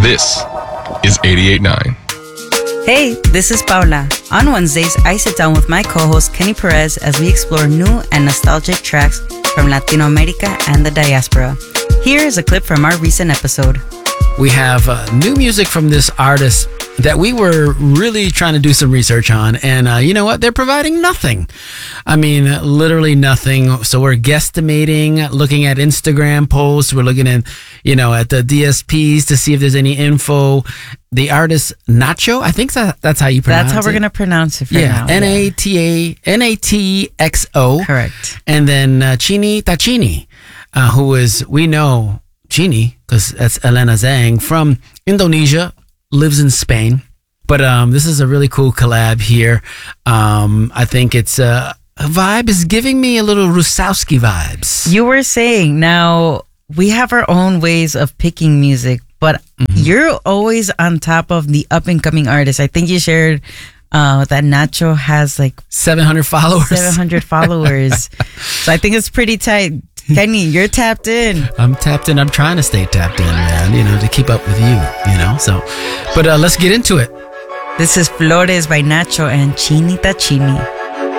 This is 88.9. Hey, this is Paula. On Wednesdays, I sit down with my co-host Kenny Perez as we explore new and nostalgic tracks from Latino America and the diaspora. Here is a clip from our recent episode. We have new music from this artist that we were really trying to do some research on. And you know what? They're providing nothing. I mean, literally nothing. So we're guesstimating, looking at Instagram posts. We're looking at, at the DSPs to see if there's any info. The artist Nacho, I think that's how you pronounce it. That's how we're going to pronounce it for now. Natxo. Correct. And then Chini Tachini, who is, we know, Chini, because that's Elena Zhang from Indonesia, lives in Spain. But this is a really cool collab here. I think it's a vibe is giving me a little Rusowski vibes. You were saying, now we have our own ways of picking music, but you're always on top of the up and coming artists. I think you shared that Nacho has like 700 followers. 700 followers. So I think it's pretty tight. Kenny, you're tapped in. I'm tapped in. I'm trying to stay tapped in, man, to keep up with you, So, but let's get into it. This is Flores by Nacho and Chini Tachini.